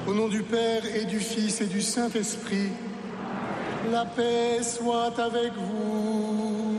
Au nom du Père et du Fils et du Saint-Esprit, la paix soit avec vous.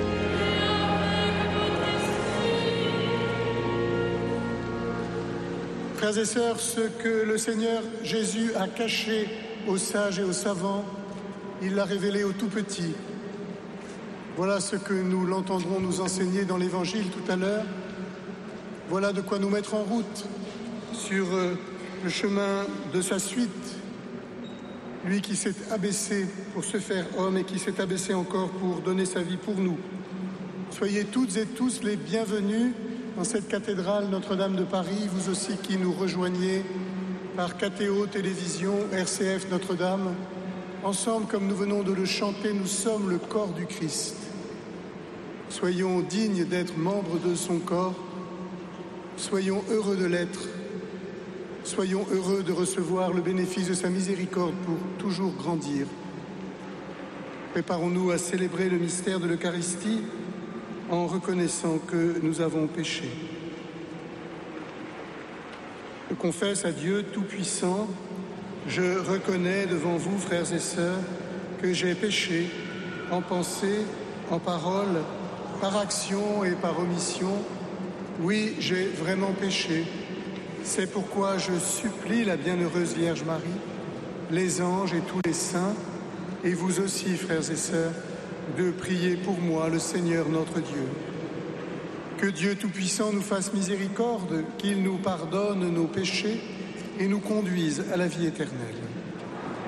Frères et sœurs, ce que le Seigneur Jésus a caché aux sages et aux savants, il l'a révélé aux tout petits. Voilà ce que nous l'entendrons nous enseigner dans l'Évangile tout à l'heure. Voilà de quoi nous mettre en route sur le chemin de sa suite. Lui qui s'est abaissé pour se faire homme et qui s'est abaissé encore pour donner sa vie pour nous. Soyez toutes et tous les bienvenus dans cette cathédrale Notre-Dame de Paris, vous aussi qui nous rejoignez par KTO Télévision, RCF Notre-Dame. Ensemble, comme nous venons de le chanter, nous sommes le corps du Christ. Soyons dignes d'être membres de son corps. Soyons heureux de l'être. Soyons heureux de recevoir le bénéfice de sa miséricorde pour toujours grandir. Préparons-nous à célébrer le mystère de l'Eucharistie en reconnaissant que nous avons péché. Je confesse à Dieu Tout-Puissant, je reconnais devant vous, frères et sœurs, que j'ai péché en pensée, en parole, par action et par omission. Oui, j'ai vraiment péché. C'est pourquoi je supplie la bienheureuse Vierge Marie, les anges et tous les saints, et vous aussi, frères et sœurs, de prier pour moi, le Seigneur notre Dieu. Que Dieu Tout-Puissant nous fasse miséricorde, qu'il nous pardonne nos péchés et nous conduise à la vie éternelle.